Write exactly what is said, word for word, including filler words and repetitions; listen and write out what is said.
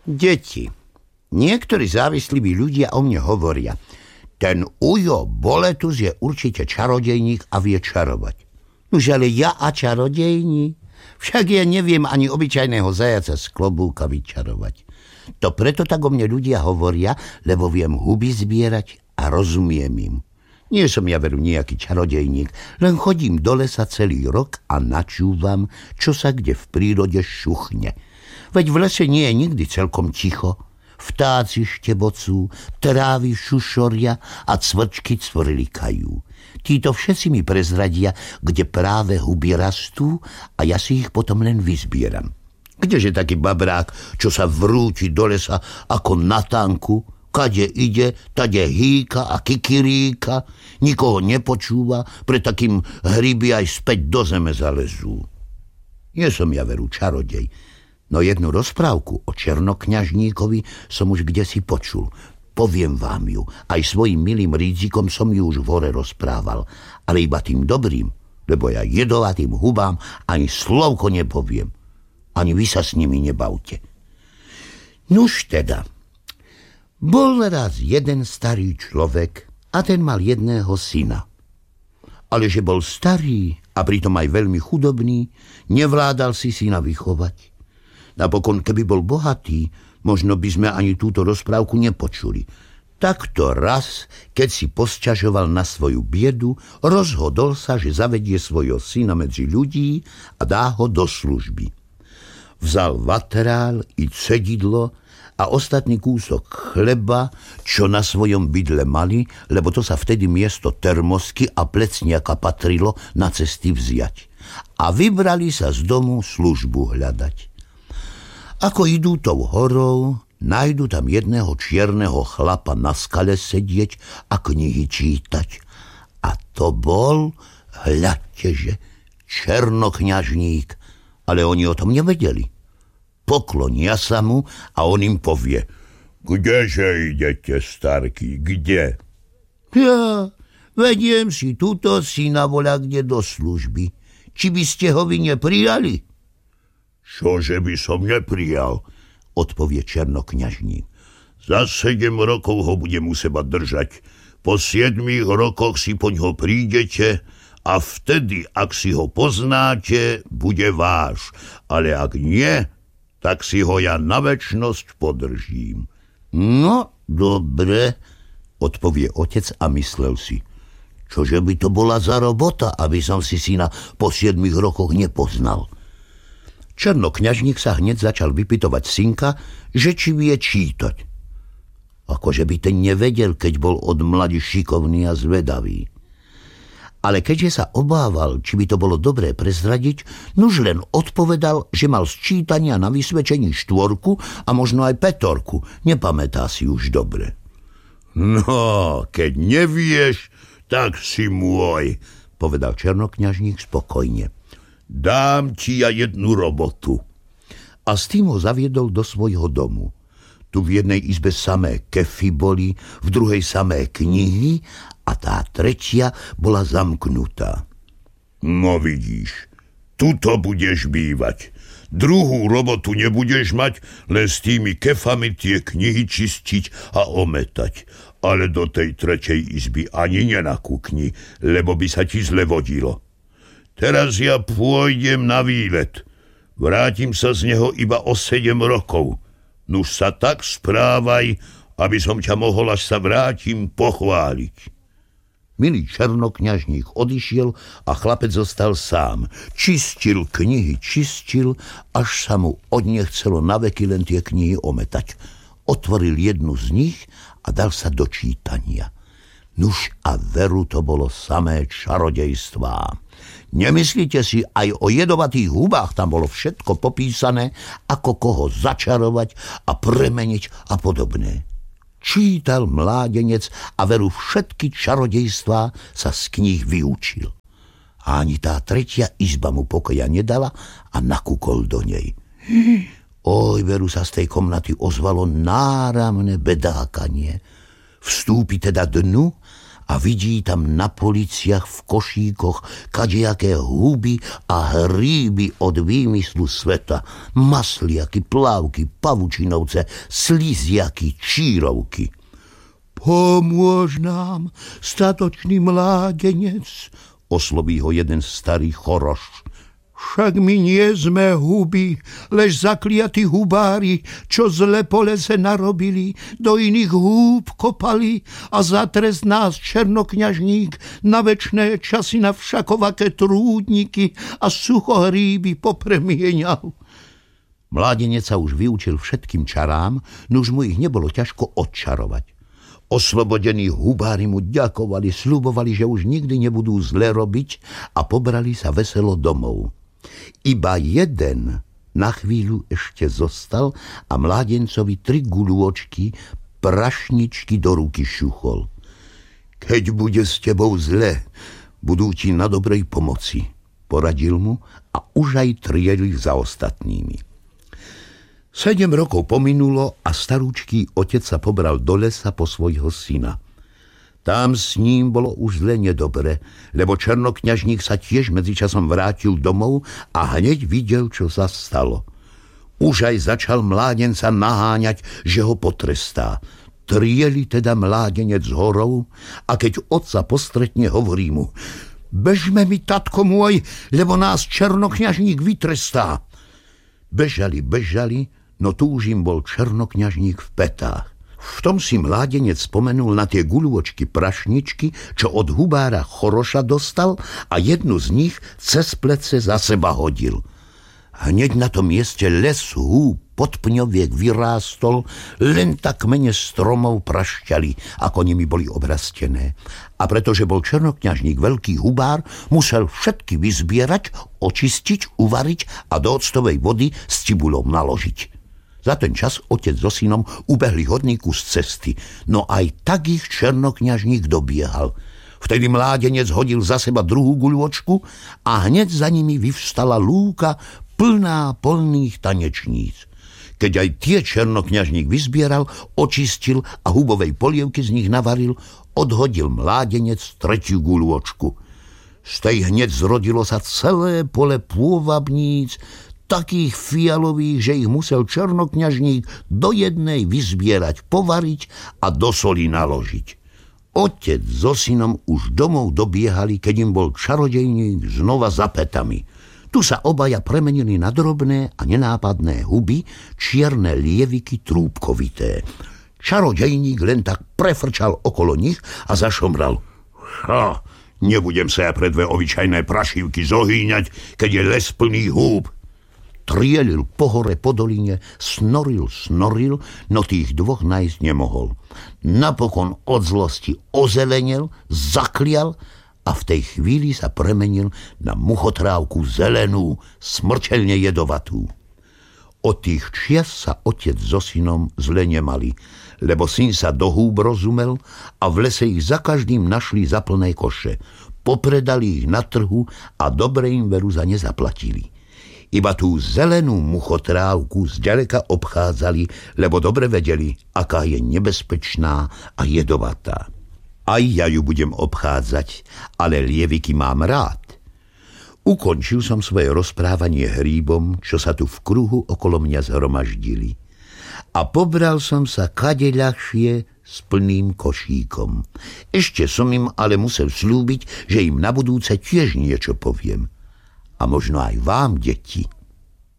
Deti, niektorí závislí ľudia o mne hovoria: ten ujo Boletus je určite čarodejník a vie čarovať. Už ale ja a čarodejník? Však ja neviem ani obyčajného zajaca z klobúka vyčarovať. To preto tak o mne ľudia hovoria, lebo viem huby zbierať a rozumiem im. Nie som ja veru nejaký čarodejník, len chodím do lesa celý rok a načúvam, čo sa kde v prírode šuchne. Veď v lese nie je nikdy celkom ticho. Vtáci štebocú, trávy šušoria a cvrčky cvrlikajú. Títo všetci mi prezradia, kde práve huby rastú a ja si ich potom len vyzbieram. Kdeže taký babrák, čo sa vrúti do lesa ako na tanku, kade ide, tade hýka a kikiríka, nikoho nepočúva, pre takým hryby aj späť do zeme zalezú. Nie som ja veru čarodej, no jednu rozprávku o černokňažníkovi som už kdesi počul. Poviem vám ju, aj svojim milým rídzikom som ju už v hore rozprával, ale iba tým dobrým, lebo ja jedovatým hubám ani slovko nepoviem. Ani vy sa s nimi nebavte. Nuž teda, bol raz jeden starý človek a ten mal jedného syna. Ale že bol starý a pritom aj veľmi chudobný, nevládal si syna vychovať. Napokon, keby bol bohatý, možno by sme ani túto rozprávku nepočuli. Takto raz, keď si posťažoval na svoju biedu, rozhodol sa, že zavedie svojho syna medzi ľudí a dá ho do služby. Vzal vaterál i cedidlo a ostatný kúsok chleba, čo na svojom bydle mali, lebo to sa vtedy miesto termosky a plecniaka patrilo na cesty vziať. A vybrali sa z domu službu hľadať. Ako idú tou horou, nájdu tam jedného čierneho chlapa na skale sedieť a knihy čítať. A to bol, hľadteže, černokňažník, ale oni o tom nevedeli. Poklonia sa mu a on im povie: Kdeže idete, starky, kde? Ja, vediem si túto syna voľa kde do služby. Či by ste ho vy neprijali? Čože by som neprijal, odpovie černokňažník. Za sedem rokov ho budem u seba držať. Po siedmých rokoch si poňho prídete a vtedy, ak si ho poznáte, bude váš. Ale ak nie, tak si ho ja na večnosť podržím. No, dobre, odpovie otec a myslel si: čože by to bola za robota, aby som si syna po siedmých rokoch nepoznal. Černokňažník sa hneď začal vypytovať synka, že či vie čítať. Akože by ten nevedel, keď bol od mladi šikovný a zvedavý. Ale keďže sa obával, či by to bolo dobré prezradiť, nuž len odpovedal, že mal z čítania na vysvedčení štvorku a možno aj petorku. Nepamätá si už dobre. No, keď nevieš, tak si môj, povedal černokňažník spokojne. Dám ti ja jednu robotu. A s tým ho zaviedol do svojho domu. Tu v jednej izbe samé kefy boli, v druhej samé knihy a tá tretia bola zamknutá. No vidíš, tuto budeš bývať. Druhú robotu nebudeš mať, len s tými kefami tie knihy čistiť a ometať. Ale do tej tretej izby ani nenakúkni, lebo by sa ti zle vodilo. Teraz ja pôjdem na výlet. Vrátim sa z neho iba o sedem rokov. Nuž sa tak správaj, aby som ťa mohol, až sa vrátim, pochváliť. Milý černokňažník odišiel a chlapec zostal sám. Čistil knihy, čistil, až sa mu odnechcelo naveky len tie knihy ometať. Otvoril jednu z nich a dal sa do čítania. Nuž a veru to bolo samé čarodejstvá. Nemyslíte si, aj o jedovatých hubách tam bolo všetko popísané, ako koho začarovať a premeniť a podobné. Čítal mládenec a veru všetky čarodejstvá sa z kníh vyučil. A ani tá tretia izba mu pokoja nedala a nakúkol do nej. Oj, veru sa z tej komnaty ozvalo náramné bedákanie. Vstúpi teda dnu a vidí tam na policiach v košíkoch kadejaké huby a hríby od výmyslu sveta. Masliaky, plávky, pavučinovce, sliziaky, čírovky. Pomôž nám, statočný mládenec, osloví ho jeden starý choroš. Však my nie sme huby, lež zakliatí hubári, čo zle po lese narobili, do iných húb kopali a za trest nás černokňažník na večné časy na všakovaké trúdniky a suchohríby popremienial. Mládenec sa už vyučil všetkým čarám, nuž mu ich nebolo ťažko odčarovať. Oslobodení hubári mu ďakovali, sľubovali, že už nikdy nebudú zle robiť a pobrali sa veselo domov. Iba jeden na chvíľu ešte zostal a mládencovi tri guľôčky, prašničky do ruky šuchol. Keď bude s tebou zle, budú ti na dobrej pomoci, poradil mu a už aj triedli za ostatnými. Sedem rokov pominulo a starúčký otec sa pobral do lesa po svojho syna. Tam s ním bolo už zle nedobre, lebo černokňažník sa tiež medzičasom vrátil domov a hneď videl, čo sa stalo. Už aj začal mládenca naháňať, že ho potrestá. Trieli teda mládenec z horou a keď otca postretne, hovorí mu: Bežme mi, tatko môj, lebo nás černokňažník vytrestá. Bežali, bežali, no tu už im bol černokňažník v petách. V tom si mládenec spomenul na tie guľôčky prašničky, čo od hubára choroša dostal a jednu z nich cez plece za seba hodil. Hneď na tom mieste les húb podpňoviek vyrástol, len tak kmene stromov prašťali, ako nimi boli obrastené. A pretože bol černokňažník veľký hubár, musel všetky vyzbierať, očistiť, uvariť a do octovej vody s cibulou naložiť. Za ten čas otec so synom ubehli hodný kus cesty, no aj tak ich černokňažník dobiehal. Vtedy mládenec hodil za seba druhú guľôčku a hneď za nimi vyvstala lúka plná polných tanečníc. Keď aj tie černokňažník vyzbieral, očistil a hubovej polievky z nich navaril, odhodil mládenec tretiu guľôčku. Z tej hneď zrodilo sa celé pole pôvabníc, takých fialových, že ich musel černokňažník do jednej vyzbierať, povariť a do soli naložiť. Otec so synom už domov dobiehali, keď im bol čarodejník znova za petami. Tu sa obaja premenili na drobné a nenápadné huby, čierne lieviky trúbkovité. Čarodejník len tak prefrčal okolo nich a zašomral. Ha, nebudem sa ja pre dve obyčajné prašivky zohýňať, keď je les plný húb. Trielil po hore, po doline, snoril, snoril, no tých dvoch nájsť nemohol. Napokon od zlosti ozelenel, zaklial a v tej chvíli sa premenil na muchotrávku zelenú, smrteľne jedovatú. Od tých čias sa otec so synom zle nemali, lebo syn sa do húb rozumel a v lese ich za každým našli za plné koše. Popredali ich na trhu a dobre im veru za ne zaplatili. Iba tú zelenú muchotrávku zďaleka obchádzali, lebo dobre vedeli, aká je nebezpečná a jedovatá. Aj ja ju budem obchádzať, ale lieviky mám rád. Ukončil som svoje rozprávanie hríbom, čo sa tu v kruhu okolo mňa zhromaždili. A pobral som sa kade ľahšie s plným košíkom. Ešte som im ale musel sľúbiť, že im na budúce tiež niečo poviem. A možno aj vám, deti.